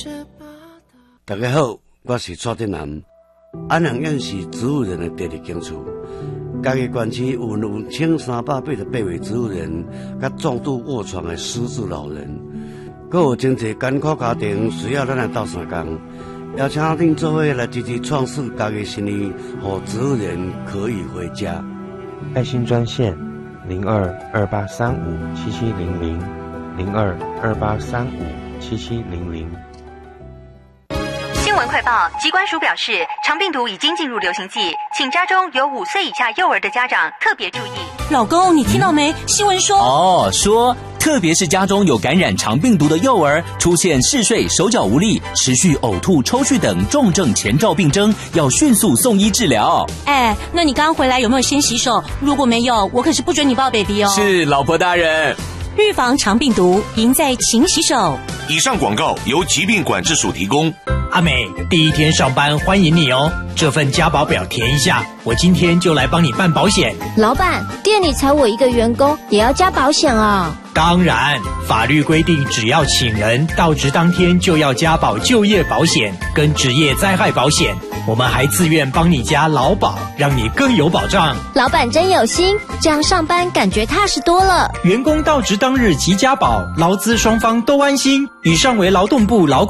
大家好，我是蔡振南。安阳县是植物园的第二间厝，嘉义县区有1388位植物园，甲重度卧床的失智老人，还有真侪艰苦家庭需要咱来斗相共，邀请恁做伙来支持创世嘉义新义，让植物园可以回家。 爱心专线0228357700，0228357700。 新闻快报，疾管署表示，肠病毒已经进入流行季，请家中有5岁以下幼儿的家长特别注意。 老公，你听到没？新闻说说特别是家中有感染肠病毒的幼儿，出现嗜睡、手脚无力、持续呕吐、抽搐等重症前兆病征，要迅速送医治疗。 那你刚回来有没有先洗手？如果没有，我可是不准你抱 baby 哦。 是，老婆大人。 预防肠病毒，赢在勤洗手。 以上广告由疾病管制署提供。 阿美，第一天上班欢迎你哦，这份家保表填一下，我今天就来帮你办保险。 老板，店里才我一个员工，也要加保险啊？ 当然，法律规定只要请人到职当天就要加保就业保险跟职业灾害保险，我们还自愿帮你加劳保，让你更有保障。 老板真有心，这样上班感觉踏实多了。 员工到职当日即加保，劳资双方都安心。以上为劳动部劳